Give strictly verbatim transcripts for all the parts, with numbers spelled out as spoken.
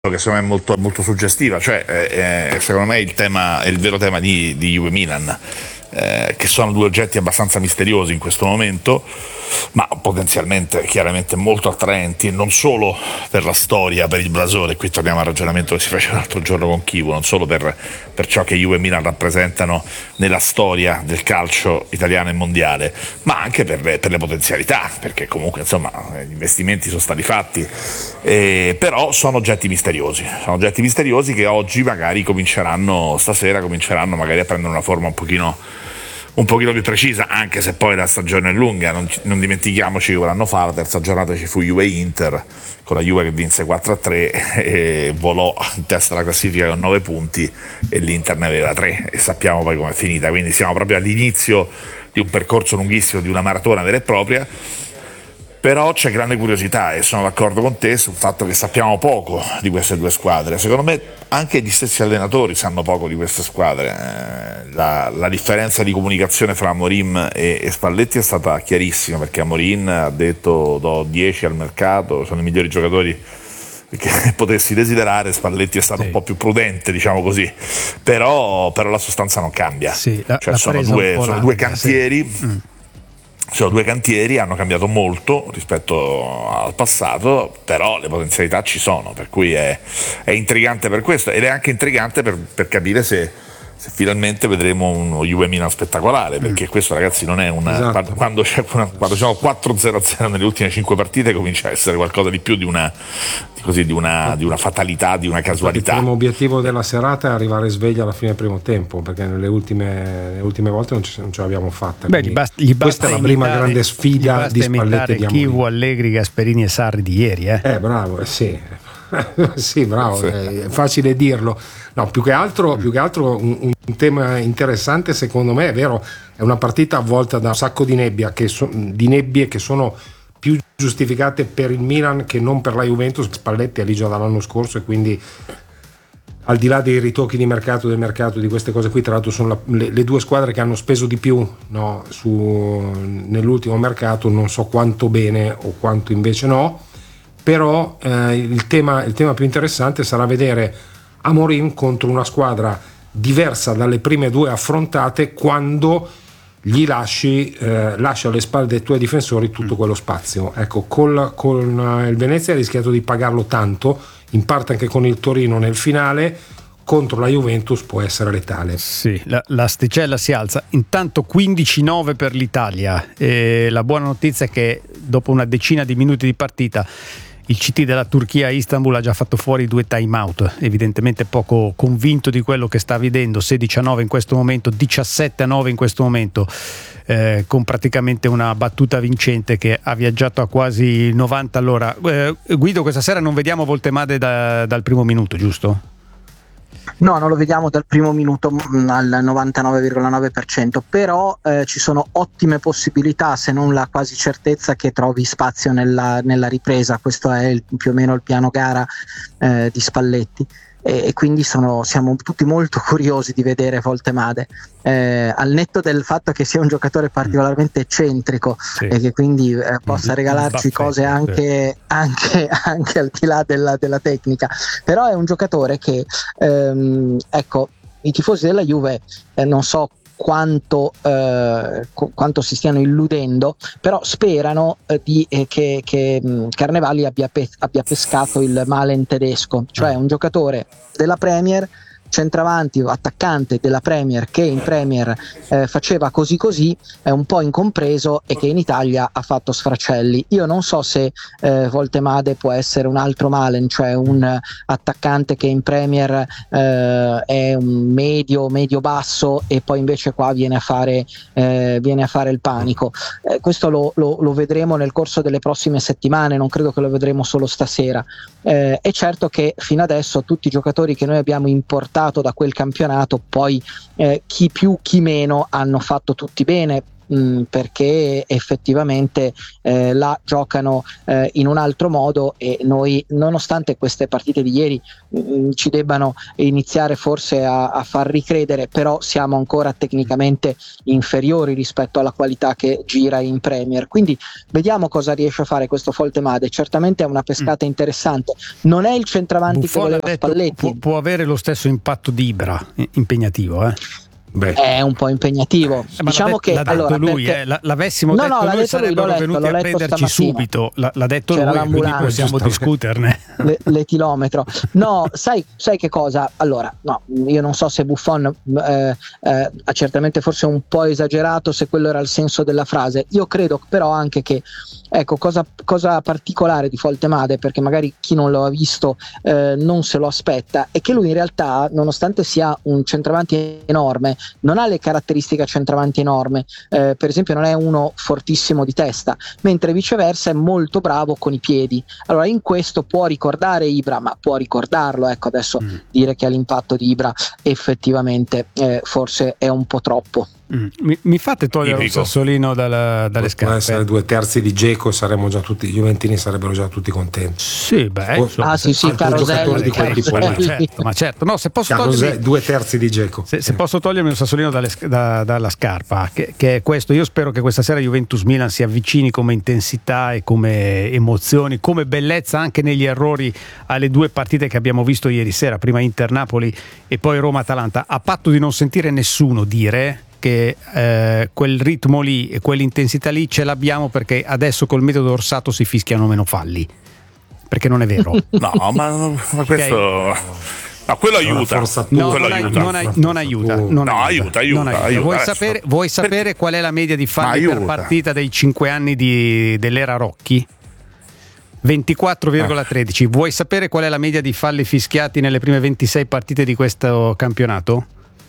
che secondo me è molto, molto suggestiva, cioè eh, secondo me il tema è il vero tema di, di Juve Milan, eh, che sono due oggetti abbastanza misteriosi in questo momento, ma potenzialmente chiaramente molto attraenti, non solo per la storia, per il blasone, qui torniamo al ragionamento che si faceva l'altro giorno con Chivo, non solo per, per ciò che Juve e Milan rappresentano nella storia del calcio italiano e mondiale, ma anche per le, per le potenzialità, perché comunque insomma gli investimenti sono stati fatti, eh, però sono oggetti misteriosi, sono oggetti misteriosi che oggi magari cominceranno, stasera cominceranno magari a prendere una forma un pochino un pochino più precisa, anche se poi la stagione è lunga, non, non dimentichiamoci che un anno fa la terza giornata ci fu Juve-Inter, con la Juve che vinse quattro a tre e volò in testa alla classifica con nove punti e l'Inter ne aveva tre, e sappiamo poi com'è finita, quindi siamo proprio all'inizio di un percorso lunghissimo, di una maratona vera e propria. Però c'è grande curiosità e sono d'accordo con te sul fatto che sappiamo poco di queste due squadre. Secondo me anche gli stessi allenatori sanno poco di queste squadre. La, la differenza di comunicazione fra Amorim e, e Spalletti è stata chiarissima, perché Amorim ha detto do dieci al mercato, sono i migliori giocatori che potessi desiderare. Spalletti è stato sì. un po' più prudente, diciamo così, però, però la sostanza non cambia. Sì, la, cioè la sono, due, sono due cantieri. Sì. Mm. Sono due cantieri, hanno cambiato molto rispetto al passato, però le potenzialità ci sono, per cui è, è intrigante per questo, ed è anche intrigante per, per capire se, se finalmente vedremo uno Juve Milan spettacolare, perché questo, ragazzi, non è una esatto. quando, quando c'è una, quando c'è quattro zero a zero nelle ultime cinque partite comincia a essere qualcosa di più di una così di una, di una fatalità, di una casualità. Il primo obiettivo della serata è arrivare svegli alla fine del primo tempo, perché nelle ultime, le ultime volte non ce, non ce l'abbiamo fatta. Beh, gli basta, gli questa è la prima imitare, grande sfida di Spalletti e di Amorim. Chivu, Allegri, Gasperini e Sarri di ieri. Eh, eh bravo, eh, sì. sì, bravo, sì. È facile dirlo. No, più che altro, più che altro un, un tema interessante secondo me, è vero, è una partita avvolta da un sacco di nebbia, che so, di nebbie che sono più giustificate per il Milan che non per la Juventus. Spalletti è lì già dall'anno scorso, e quindi al di là dei ritocchi di mercato, del mercato, di queste cose qui, tra l'altro sono la, le, le due squadre che hanno speso di più, no, su, nell'ultimo mercato, non so quanto bene o quanto invece no, però eh, il, tema, il tema più interessante sarà vedere Amorim contro una squadra diversa dalle prime due affrontate, quando gli lasci eh, lascia alle spalle dei tuoi difensori tutto quello spazio. Ecco, col, con il Venezia ha rischiato di pagarlo tanto, in parte anche con il Torino nel finale. Contro la Juventus può essere letale. Sì, la, l'asticella si alza. Intanto quindici nove per l'Italia, e la buona notizia è che dopo una decina di minuti di partita il C T della Turchia a Istanbul ha già fatto fuori due time out, evidentemente poco convinto di quello che sta vedendo. Sedici a nove in questo momento, diciassette a nove in questo momento, eh, con praticamente una battuta vincente che ha viaggiato a quasi novanta all'ora. Eh, Guido, questa sera non vediamo Voltemade da, dal primo minuto, giusto? No, non lo vediamo dal primo minuto al novantanove virgola nove per cento, però eh, ci sono ottime possibilità, se non la quasi certezza, che trovi spazio nella, nella ripresa. Questo è il, più o meno il piano gara eh, di Spalletti, e, e quindi sono, siamo tutti molto curiosi di vedere Voltemade, eh, al netto del fatto che sia un giocatore particolarmente eccentrico, sì, e che quindi eh, possa regalarci Buffet, cose anche, anche, anche al di là della, della tecnica, però è un giocatore che ehm, ecco, i tifosi della Juve eh, non so quanto, eh, co- quanto si stiano illudendo, però sperano eh, di, eh, che, che mh, Carnevali abbia, pe- abbia pescato il Malen tedesco, cioè un giocatore della Premier, centravanti, attaccante della Premier, che in Premier eh, faceva così così, è un po' incompreso, e che in Italia ha fatto sfracelli. Io non so se eh, Voltemade può essere un altro Malen, cioè un attaccante che in Premier eh, è un medio, medio basso, e poi invece qua viene a fare, eh, viene a fare il panico. Eh, questo lo, lo, lo vedremo nel corso delle prossime settimane, non credo che lo vedremo solo stasera. Eh, è certo che fino adesso tutti i giocatori che noi abbiamo importato da quel campionato, poi eh, chi più chi meno hanno fatto tutti bene. mh, perché effettivamente eh, là giocano eh, in un altro modo, e noi, nonostante queste partite di ieri mh, ci debbano iniziare forse a, a far ricredere, però siamo ancora tecnicamente inferiori rispetto alla qualità che gira in Premier, quindi vediamo cosa riesce a fare questo Foltemade. Certamente è una pescata mm. interessante, non è il centravanti Buffon che voleva Spalletti, può, può avere lo stesso impatto di Ibra, impegnativo, eh? Beh. È un po' impegnativo. Eh, diciamo l'ha che l'ha allora, detto lui, perché... eh, l'avessimo no, detto no, noi detto sarebbero lui, venuti letto, a prenderci subito. L'ha, l'ha detto C'era lui, quindi l'ambulanza. possiamo discuterne. Le, l'etilometro. No, sai, sai che cosa? Allora, no, io non so se Buffon eh, eh, ha certamente forse un po' esagerato, se quello era il senso della frase. Io credo però anche che, ecco, cosa, cosa particolare di Foltemade, perché magari chi non lo ha visto eh, non se lo aspetta, è che lui in realtà, nonostante sia un centravanti enorme, non ha le caratteristiche a centravanti enorme, eh, per esempio non è uno fortissimo di testa, mentre viceversa è molto bravo con i piedi. Allora in questo può ricordare Ibra, ma può ricordarlo, ecco, adesso mm. dire che ha l'impatto di Ibra effettivamente eh, forse è un po' troppo. Mm. Mi, mi fate togliere Ibrico. un sassolino dalla, dalle scarpe? Può essere due terzi di Dzeko, saremmo già tutti, i juventini sarebbero già tutti contenti. Sì, beh, o, insomma, ah sì sì, Caroselli, di quel tipo lì. Ma certo, ma certo. No, se posso Carosel, togliermi, due terzi di Dzeko. Se, se posso togliermi un sassolino dalle, da, dalla scarpa, che, che è questo. Io spero che questa sera Juventus-Milan si avvicini come intensità e come emozioni, come bellezza anche negli errori alle due partite che abbiamo visto ieri sera, prima Inter-Napoli e poi Roma-Atalanta, a patto di non sentire nessuno dire che eh, quel ritmo lì e quell'intensità lì ce l'abbiamo perché adesso col metodo Orsato si fischiano meno falli, perché non è vero. No, ma, ma questo okay. No, quello aiuta. No, quello non, aiuta. Non, aiuta. non aiuta. Non no, aiuta, aiuta, aiuta, aiuta. Vuoi sapere, vuoi sapere per... qual è la media di falli per partita dei cinque anni di, dell'era Rocchi? ventiquattro virgola tredici. Vuoi sapere qual è la media di falli fischiati nelle prime ventisei partite di questo campionato?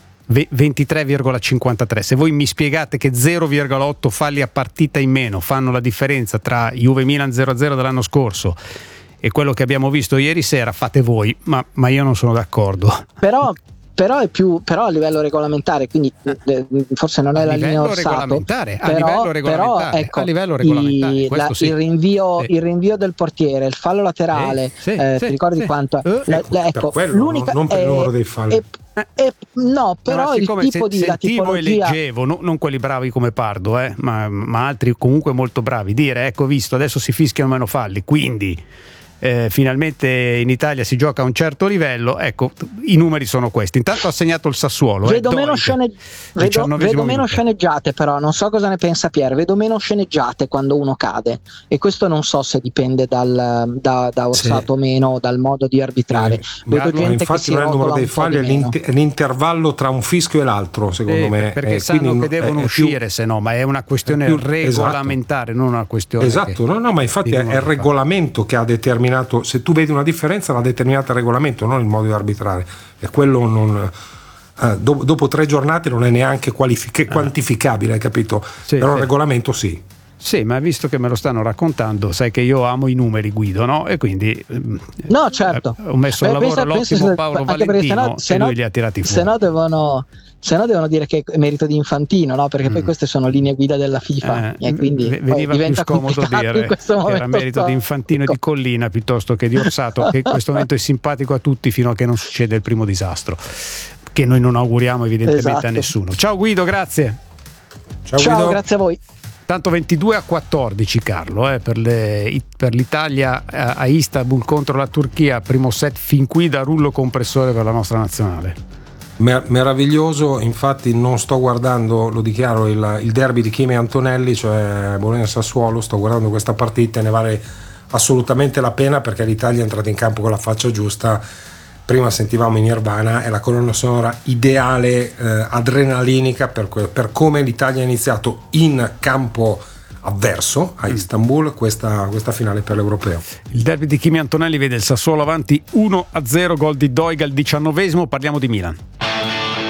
ventitré virgola cinquantatré. Se voi mi spiegate che zero virgola otto falli a partita in meno fanno la differenza tra Juve Milan zero a zero dell'anno scorso e quello che abbiamo visto ieri sera, fate voi, ma, ma io non sono d'accordo. Però Però è più però a livello regolamentare, quindi eh, forse non è a la linea Orsato, però, a livello regolamentare, però ecco, a livello regolamentare i, la, sì. il, rinvio, sì. il rinvio del portiere, il fallo laterale, sì, eh, sì, ti ricordi sì. quanto? Uh, la, la, ecco, quello, l'unica non per il è, numero dei falli. È, è, no, però no, il tipo se, di la tipologia e leggevo, no, non quelli bravi come Pardo, eh, ma, ma altri comunque molto bravi, dire ecco visto adesso si fischiano meno falli, quindi Eh, finalmente in Italia si gioca a un certo livello, ecco i numeri sono questi. Intanto ha segnato il Sassuolo, vedo, eh, meno, scene... vedo, vedo meno sceneggiate, però non so cosa ne pensa Pier, vedo meno sceneggiate quando uno cade, e questo non so se dipende dal, da, da Orsato o sì. meno, dal modo di arbitrare. eh, vedo Marlo, gente infatti che si non è il numero dei falli, è l'inter- l'intervallo tra un fischio e l'altro, secondo eh, me, perché eh, sanno che devono è, è uscire più, se no, ma è una questione più, regolamentare, esatto. non una questione esatto, no, no, ma infatti è, è il regolamento che ha determinato, se tu vedi una differenza l'ha determinata il regolamento, non il modo di arbitrare, e quello non eh, dopo, dopo tre giornate non è neanche qualific- quantificabile, hai capito? Sì, però sì. il regolamento sì. Sì, ma visto che me lo stanno raccontando, sai che io amo i numeri, Guido, no? E quindi no, certo. ho messo al lavoro pensa, l'ottimo pensa, Paolo Valentino sennò, e sennò, lui li ha tirati fuori. Se no devono se no devono dire che è merito di Infantino, no? Perché mm. poi queste sono linee guida della FIFA, eh, e quindi veniva più scomodo dire che era merito sto... di Infantino ecco. e di Collina piuttosto che di Orsato, che in questo momento è simpatico a tutti fino a che non succede il primo disastro, che noi non auguriamo evidentemente esatto. a nessuno. Ciao Guido, grazie. Ciao, Ciao Guido. Grazie a voi. Tanto ventidue a quattordici Carlo, eh, per, le, per l'Italia a Istanbul contro la Turchia, primo set fin qui da rullo compressore per la nostra nazionale. Mer- meraviglioso, infatti non sto guardando, lo dichiaro, il, il derby di Chimi e Antonelli, cioè Bologna-Sassuolo, sto guardando questa partita e ne vale assolutamente la pena perché l'Italia è entrata in campo con la faccia giusta. Prima sentivamo in Nirvana, è la colonna sonora ideale, eh, adrenalinica per, que- per come l'Italia ha iniziato in campo avverso a Istanbul questa, questa finale per l'Europeo. Il derby di Chimi Antonelli vede il Sassuolo avanti uno a zero, gol di Doig al diciannovesimo. Parliamo di Milan.